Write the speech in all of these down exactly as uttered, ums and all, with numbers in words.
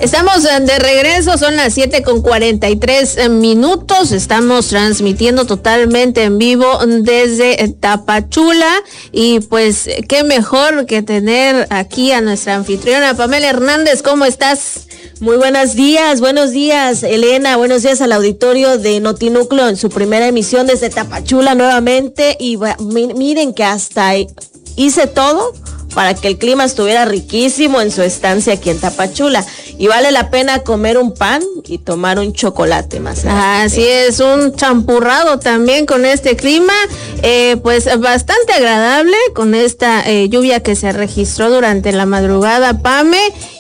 Estamos de regreso, son las siete con cuarenta y tres minutos, estamos transmitiendo totalmente en vivo desde Tapachula y pues qué mejor que tener aquí a nuestra anfitriona Pamela Hernández. ¿Cómo estás? Muy buenos días, buenos días Elena, buenos días al auditorio de Notinúcleo en su primera emisión desde Tapachula nuevamente y miren que hasta hice todo para que el clima estuviera riquísimo en su estancia aquí en Tapachula. Y vale la pena comer un pan y tomar un chocolate más. Así es, un champurrado también con este clima, eh, pues bastante agradable con esta eh, lluvia que se registró durante la madrugada, Pame,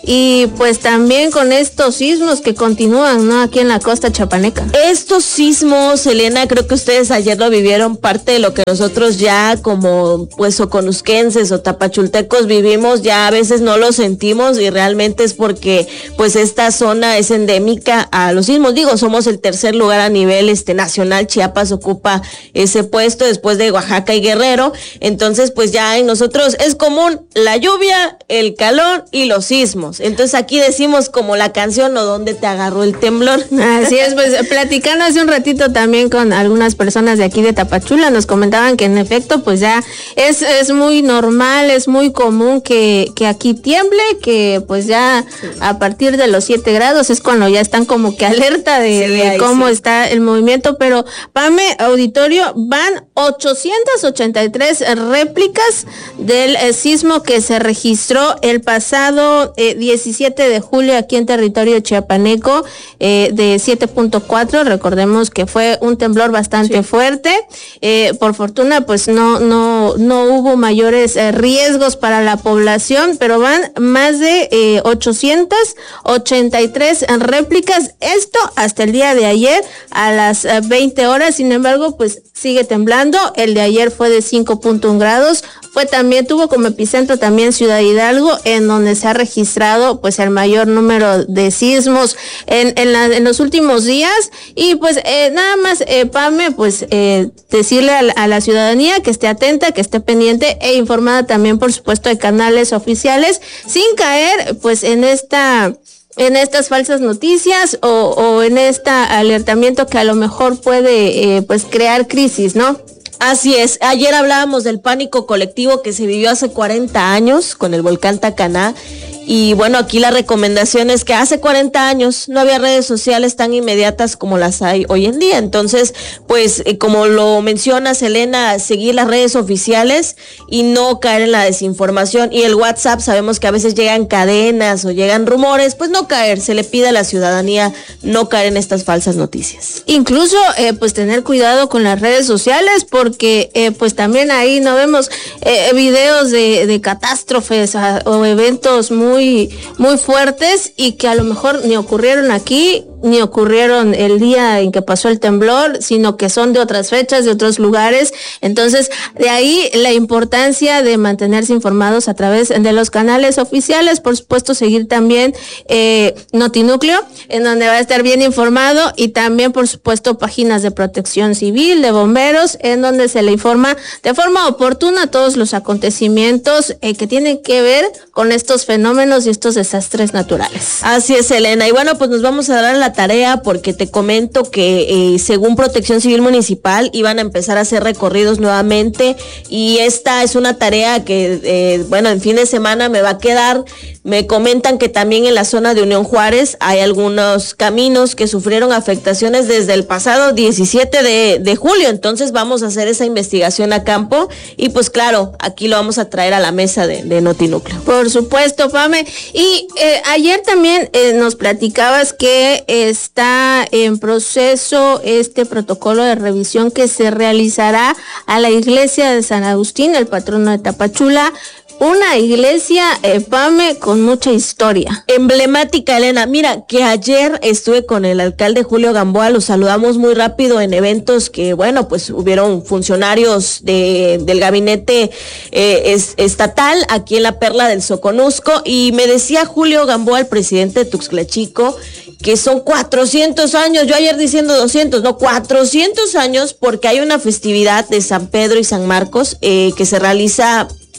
y pues también con estos sismos que continúan, ¿no? Aquí en la costa chapaneca. Estos sismos, Elena, creo que ustedes ayer lo vivieron, parte de lo que nosotros ya como pues soconusquenses o tapachultecos vivimos, ya a veces no lo sentimos y realmente es porque pues esta zona es endémica a los sismos. Digo, somos el tercer lugar a nivel este nacional, Chiapas ocupa ese puesto después de Oaxaca y Guerrero, entonces pues ya en nosotros es común la lluvia, el calor y los sismos. Entonces aquí decimos como la canción, ¿o dónde te agarró el temblor? Así es, pues platicando hace un ratito también con algunas personas de aquí de Tapachula, nos comentaban que en efecto pues ya es, es muy normal, es muy común que, que aquí tiemble, que pues ya sí. A partir de los siete grados es cuando ya están como que alerta de, sí, de cómo sí. Está el movimiento, pero Pame, auditorio, van ochocientas ochenta y tres réplicas del eh, sismo que se registró el pasado eh, diecisiete de julio aquí en territorio chiapaneco eh, de siete punto cuatro. Recordemos que fue un temblor bastante sí. fuerte. Eh, por fortuna, pues no no no hubo mayores eh, riesgos para la población, pero van más de eh, ochocientas ochenta y tres réplicas. Esto hasta el día de ayer a las eh, veinte horas. Sin embargo, pues sigue temblando. El de ayer fue de cinco punto uno grados. Fue también, tuvo como epicentro también Ciudad Hidalgo, en donde se ha registrado pues el mayor número de sismos en, en, la, en los últimos días. Y pues eh, nada más, eh, Pame, pues eh, decirle a la, a la ciudadanía que esté atenta, que esté pendiente e informada también, por supuesto, de canales oficiales, sin caer pues en esta... en estas falsas noticias o, o en este alertamiento que a lo mejor puede eh, pues crear crisis, ¿no? Así es, ayer hablábamos del pánico colectivo que se vivió hace cuarenta años con el volcán Tacaná. Y bueno, aquí la recomendación es que hace cuarenta años no había redes sociales tan inmediatas como las hay hoy en día. Entonces, pues eh, como lo mencionas, Elena, seguir las redes oficiales y no caer en la desinformación. Y el WhatsApp, sabemos que a veces llegan cadenas o llegan rumores, pues no caer, se le pide a la ciudadanía no caer en estas falsas noticias. Incluso, eh, pues tener cuidado con las redes sociales porque eh, pues también ahí no vemos eh, videos de, de catástrofes a, o eventos muy muy muy fuertes y que a lo mejor ni ocurrieron aquí ni ocurrieron el día en que pasó el temblor, sino que son de otras fechas, de otros lugares. Entonces, de ahí la importancia de mantenerse informados a través de los canales oficiales, por supuesto, seguir también eh, Notinúcleo, en donde va a estar bien informado, y también, por supuesto, páginas de protección civil, de bomberos, en donde se le informa de forma oportuna todos los acontecimientos eh, que tienen que ver con estos fenómenos y estos desastres naturales. Así es, Elena. Y bueno, pues nos vamos a dar la tarea porque te comento que eh, según Protección Civil Municipal iban a empezar a hacer recorridos nuevamente y esta es una tarea que eh, bueno, en fin de semana me va a quedar. Me comentan que también en la zona de Unión Juárez hay algunos caminos que sufrieron afectaciones desde el pasado diecisiete de julio, entonces vamos a hacer esa investigación a campo y pues claro, aquí lo vamos a traer a la mesa de, de Notinúcleo. Por supuesto, Pame. Y eh, ayer también eh, nos platicabas que está en proceso este protocolo de revisión que se realizará a la iglesia de San Agustín, el patrono de Tapachula. Una iglesia, eh, Pame, con mucha historia. Emblemática, Elena. Mira, que ayer estuve con el alcalde Julio Gamboa, lo saludamos muy rápido en eventos que, bueno, pues hubieron funcionarios de, del gabinete eh, es, estatal aquí en la Perla del Soconusco, y me decía Julio Gamboa, el presidente de Tuxtla Chico, que son cuatrocientos años, yo ayer diciendo doscientos, no, cuatrocientos años, porque hay una festividad de San Pedro y San Marcos eh, que se realiza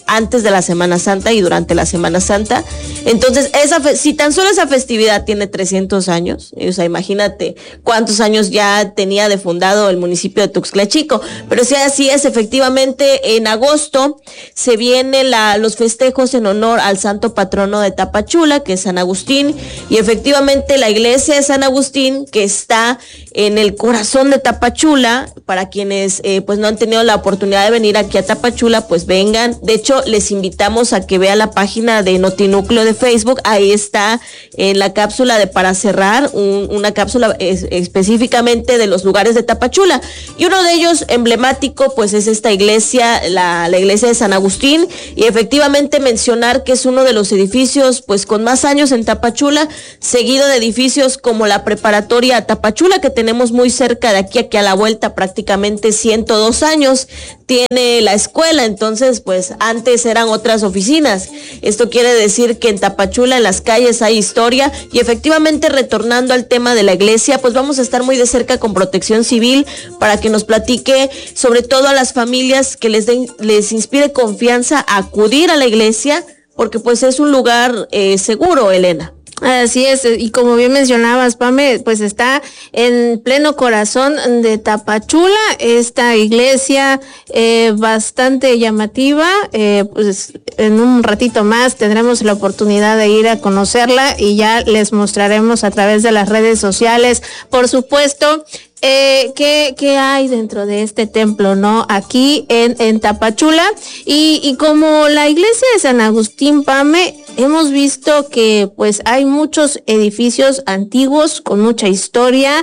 antes de la Semana Santa y durante la Semana Santa. Entonces, esa fe- si tan solo esa festividad tiene trescientos años, o sea, imagínate cuántos años ya tenía de fundado el municipio de Tuxtla Chico. Pero si así es, efectivamente, en agosto se vienen la, los festejos en honor al santo patrono de Tapachula, que es San Agustín, y efectivamente la iglesia de San Agustín, que está en el corazón de Tapachula, para quienes eh, pues no han tenido la oportunidad de venir aquí a Tapachula, pues vengan. De hecho, les invitamos a que vean la página de Notinúcleo de Facebook. Ahí está en la cápsula de para cerrar, un, una cápsula es, específicamente de los lugares de Tapachula. Y uno de ellos emblemático, pues es esta iglesia, la, la iglesia de San Agustín, y efectivamente mencionar que es uno de los edificios pues con más años en Tapachula, seguido de edificios como la preparatoria Tapachula, que tenemos muy cerca de aquí, aquí a la vuelta, prácticamente ciento dos años tiene la escuela. Entonces pues antes eran otras oficinas. Esto quiere decir que en Tapachula, en las calles, hay historia. Y efectivamente, retornando al tema de la iglesia, pues vamos a estar muy de cerca con Protección Civil para que nos platique, sobre todo a las familias, que les den, les inspire confianza a acudir a la iglesia, porque pues es un lugar eh, seguro, Elena. Así es, y como bien mencionabas, Pame, pues está en pleno corazón de Tapachula, esta iglesia eh, bastante llamativa. Eh, pues en un ratito más tendremos la oportunidad de ir a conocerla y ya les mostraremos a través de las redes sociales, por supuesto. Eh, ¿qué, ¿Qué hay dentro de este templo, no? Aquí en, en Tapachula. Y, y como la iglesia de San Agustín, Pame, hemos visto que pues hay muchos edificios antiguos con mucha historia,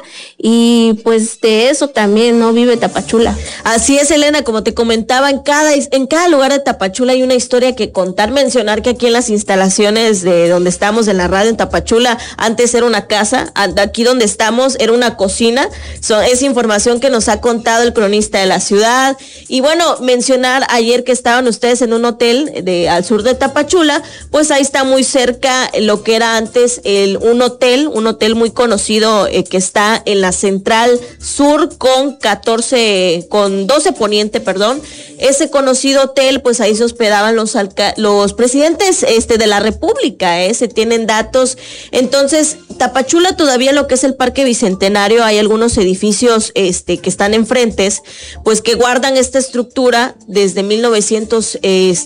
y pues de eso también no vive Tapachula. Así es, Elena, como te comentaba, en cada, en cada lugar de Tapachula hay una historia que contar. Mencionar que aquí en las instalaciones de donde estamos en la radio en Tapachula, antes era una casa, aquí donde estamos era una cocina. So, es información que nos ha contado el cronista de la ciudad. Y bueno, mencionar ayer que estaban ustedes en un hotel de al sur de Tapachula, pues ahí está muy cerca lo que era antes el un hotel, un hotel muy conocido eh, que está en la Central Sur con catorce, con doce Poniente, perdón. Ese conocido hotel, pues ahí se hospedaban los alca- los presidentes este de la República, eh, se tienen datos. Entonces, Tapachula todavía, lo que es el Parque Bicentenario, hay algunos edificios este que están enfrentes, pues que guardan esta estructura desde mil novecientos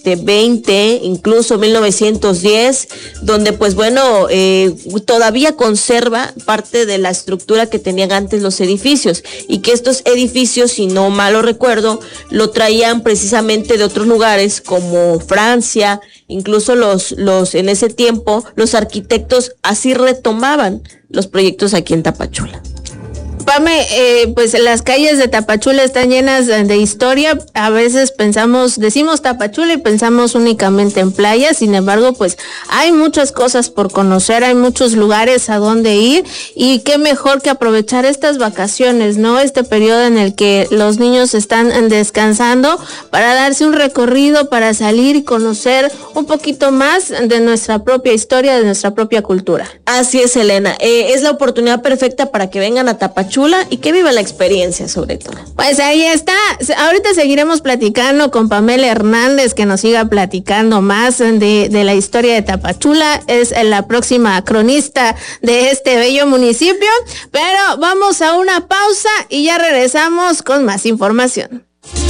veinte, incluso mil novecientos diez, donde pues bueno, eh, todavía conserva parte de la estructura que tenían antes los edificios, y que estos edificios, si no mal lo recuerdo, lo traían precisamente de otros lugares como Francia. Incluso los, los, en ese tiempo, los arquitectos así retomaban los proyectos aquí en Tapachula. Pame, eh, pues las calles de Tapachula están llenas de, de historia. A veces pensamos, decimos Tapachula y pensamos únicamente en playas. Sin embargo, pues hay muchas cosas por conocer, hay muchos lugares a donde ir, y qué mejor que aprovechar estas vacaciones, ¿no? Este periodo en el que los niños están descansando, para darse un recorrido, para salir y conocer un poquito más de nuestra propia historia, de nuestra propia cultura. Así es, Elena. Eh, es la oportunidad perfecta para que vengan a Tapachula y que vivan la experiencia, sobre todo. Pues ahí está. Ahorita seguiremos platicando con Pamela Hernández, que nos siga platicando más de, de la historia de Tapachula. Es la próxima cronista de este bello municipio. Pero vamos a una pausa y ya regresamos con más información.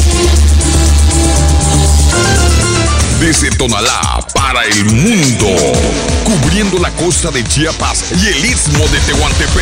Desde Tonalá para el mundo, cubriendo la costa de Chiapas y el istmo de Tehuantepec.